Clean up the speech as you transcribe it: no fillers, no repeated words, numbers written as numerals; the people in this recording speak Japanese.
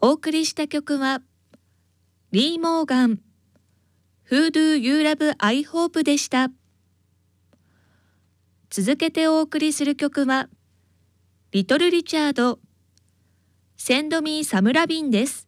お送りした曲はリー・モーガン Who Do You Love I Hope でした。続けてお送りする曲はリトル・リチャード Send Me Some Lovin' です。